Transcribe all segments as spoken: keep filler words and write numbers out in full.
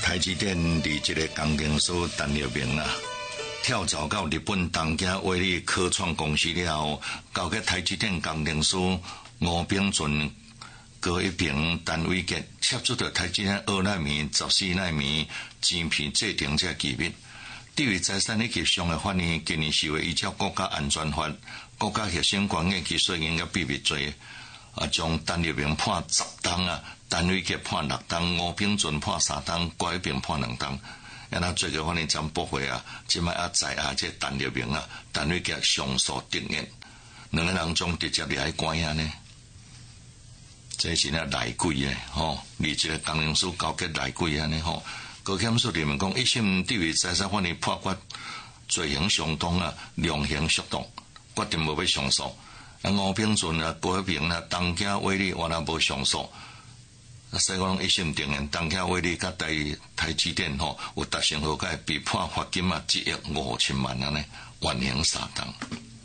台积电离这个工程师陈立明啊，跳槽到日本东京威力科创公司了后，交给台积电工程师吴炳俊、高一平、陈伟杰协助着台积电二奈米、十四奈米晶片制定这机密。地位财产以及商业法呢，今年四月依照国家安全法、国家核心关键技术营业秘密罪，啊，将陈立明判十档啊，陈伟杰判六档，吴炳俊判三档，高一平判两档。然后最高法院将驳回啊，即摆啊在啊这陈立明啊，陈伟杰上诉定谳，两个人将直接掠去关啊呢。这是呢内鬼诶，吼，离这个工程师交给内鬼安尼吼。高检署里面讲，一审地位财产法院判决罪行相当啊，量刑适当，决定无要上诉。啊，吴炳俊啊、高一平啊、东京威力原来无上诉。啊，所以讲一审定谳，东京威力甲台台积电吼有达成和解，被判罚金啊一亿五千万安尼，缓刑三档。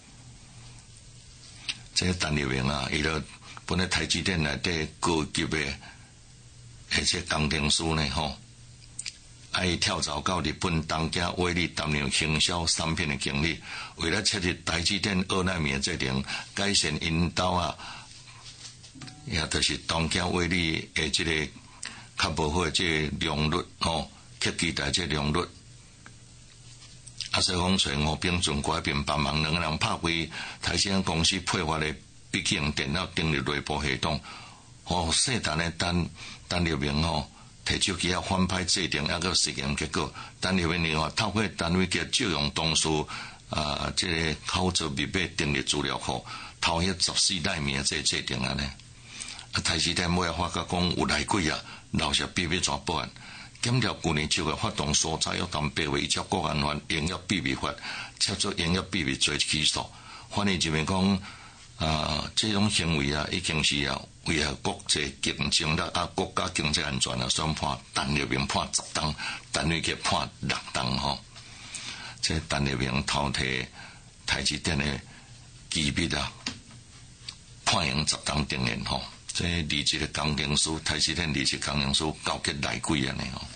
这个陈立明啊，伊就本来台积电内底高级诶，而且工程师呢吼。爱跳槽到日本东京威力担任行销产品的经理，为了设立台积电二奈米的制定，改善引导啊，也就是东京威力的这个较无好的这个良率吼，去期待这良率。啊，所以讲找吴炳俊改变帮忙，两个人拍开台积电公司配发的笔记用电脑登入内部系统，哦，细单的单单立明吼。提手机啊，翻拍制定一个实验结果，陈立明呢，透过单位嘅借用当时啊，这个口罩密码登入资料库，偷迄十四奈米这制定啊呢。啊，台积电尾啊发觉讲有内鬼啊，留下秘密全报案。检调去年九月发动搜查，约谈八月依照国安法、营业秘密法，切做营业秘密罪起诉。法院认为讲啊，这种行为啊，已经是啊。危害国际竞争力啊，国家经济安全啊，所以判陈立明判十档，陈伟杰判六档吼。这陈立明偷摕台积电的机密啊，判刑十档定谳吼。这离这个工程师，台积电离这工程师交给内鬼安尼吼。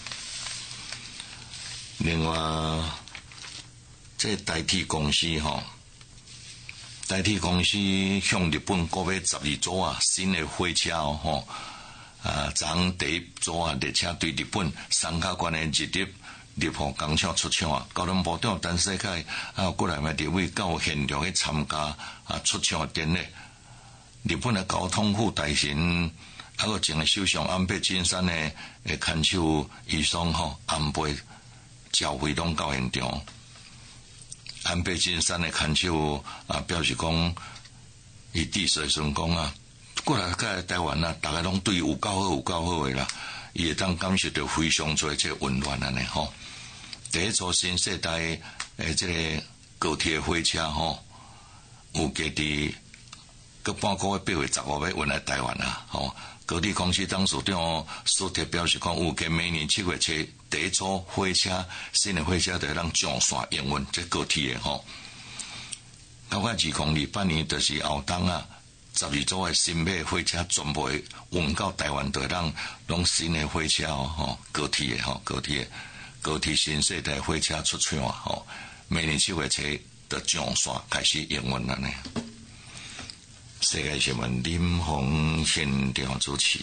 另外，这代替公司吼。代替公司向日本购买十二组啊新的火车哦，吼啊，昨第一组啊列车对日本三卡关的日立立浦工厂出厂啊，交通部长陈世凯啊过来嘛，立委到现场去参加啊出厂典礼。日本的交通副大臣啊个前个首相安倍晋三呢，诶，牵手伊桑吼安倍召回拢到现场。安倍晋三的牵手啊，表示讲，伊第时阵讲啊，过来甲台湾啊，大家拢对有够好有够好诶啦，伊会当感受到非常多这温暖安尼吼。第一组新世代诶，这个高铁火车吼，有家己个半个月八月十五要运来台湾啊，吼。高铁公司董事长苏铁表示讲，有计明年七月初第一组火车，新的火车就让上线营运，这高铁的吼。到快二公里半年，就是后冬啊，十二组的新买火车全部运到台湾，就让拢新的火车哦，吼高铁的吼高铁高铁新世代火车出厂吼，明年七月初就上线开始营运了呢。世界新闻林鸿现场主持。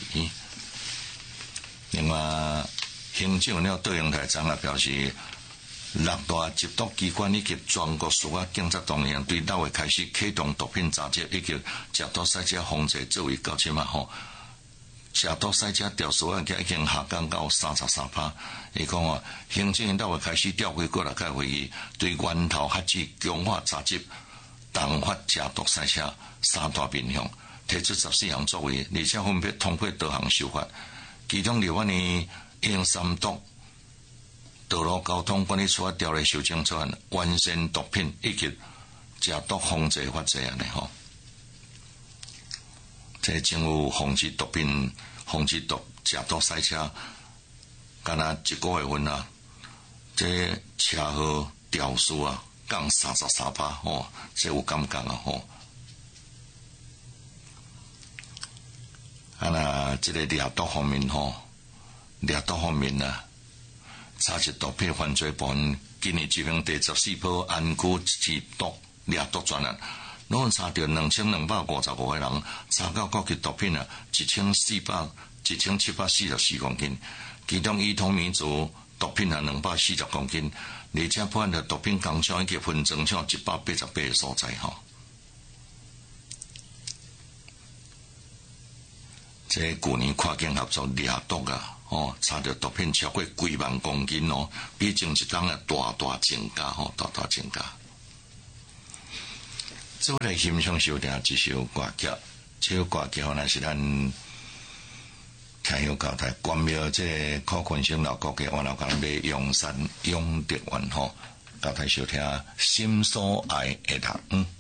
另外，行政院对应台长啊表示，六大缉毒机关以及全国所有警察动员对六月开始启动毒品查缉以及食毒赛车防治作为到即嘛吼。食毒赛车调数案件已经下降到三十三趴。伊讲啊，行政院六月开始调开过来开会议，对源头遏制强化查缉。动发食毒赛车三大面向，提出十四项作为，而且分别通过多项修法。其中，立法院应三读道路交通管理处条例修正草案，完善毒品以及食毒防治法制安尼吼。这政府防治毒品、防治毒食毒赛车，敢若一个月份啊，这车祸条数啊。降三十三趴吼，这有感觉啊吼。啊那这个掠夺方面吼，掠夺方面啊， 查实毒品犯罪部门今年执行第十四波安区缉毒掠毒专案，拢查到两千两百五十五个人，查到各级毒品啊一千四百一千七百四十四公斤，其中儿童民族毒品啊两百四十公斤，而且破案的毒品工厂以及分装厂一百八十八个所在吼。这去年跨境合作掠毒啊，哦，查到毒品超过几万公斤哦，比前一档啊大大增加吼，大大增加。做来欣赏收听一首歌曲，这首歌曲呢是咱听有交代关庙这柯坤生老国嘅，我老讲要永山永德园吼，交代收听心所爱的人。嗯。